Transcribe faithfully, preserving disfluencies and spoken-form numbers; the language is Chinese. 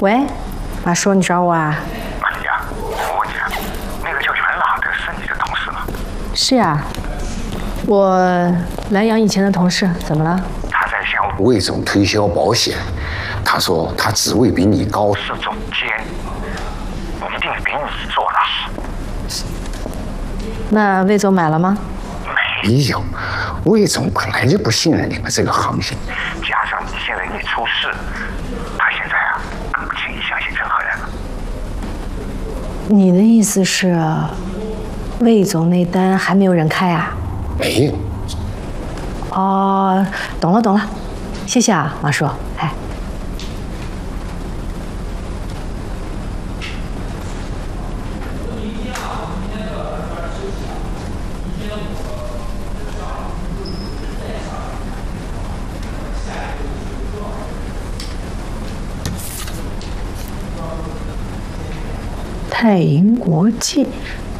喂，马叔，你找我啊？ 马丽呀，我问你啊，那个叫元朗的是你的同事吗？ 是呀，我南阳以前的同事，怎么了？ 他在向魏总推销保险，他说他职位比你高，是总监，一定比你做的好。 那魏总买了吗？ 没有，魏总本来就不信任你们这个行业，加上你现在一出事，他现在啊更不轻易相信任何人了。 你的意思是，魏总那单还没有人开啊？ 没有。 哦，懂了懂了，谢谢啊，马叔。哎，泰银国际。